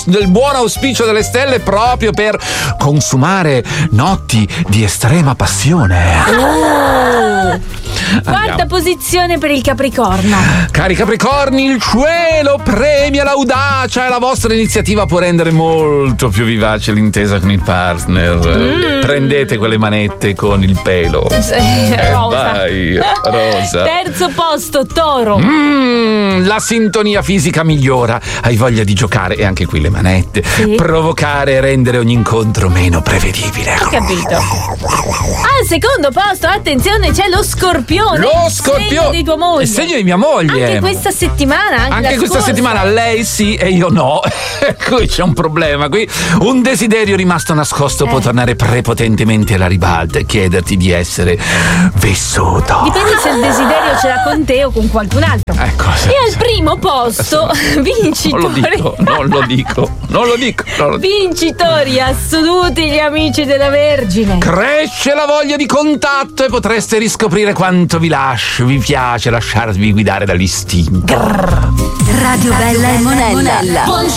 del buon auspicio delle stelle proprio per consumare notti di estrema passione. Quarta posizione per il Capricorno. Cari Capricorni, il cielo premia l'audacia e la vostra iniziativa può rendere molto più vivace l'intesa con il partner. Prendete quelle manette con il pelo. Rosa. Vai, rosa. Terzo posto, Toro. La sintonia fisica migliora. Hai voglia di giocare e anche qui le manette. Sì. Provocare e rendere ogni incontro meno prevedibile. Ho capito. Al secondo posto, attenzione, c'è lo Scorpione. Lo Scorpione segno di tua moglie. È segno di mia moglie. Anche questa settimana. Anche questa scorsa. settimana lei sì e io no. Qui c'è un problema. Qui un desiderio rimasto nascosto può tornare prepotentemente alla ribalta e chiederti di essere vissuto. Dipende se il desiderio ce l'ha con te o con qualcun altro. Ecco. E al primo posto, vincitori. Non lo dico. Vincitori assoluti, gli amici della Vergine. Cresce la voglia di contatto e potreste riscoprire quanto vi piace lasciarvi guidare dall'istinto. Radio Bella e Monella.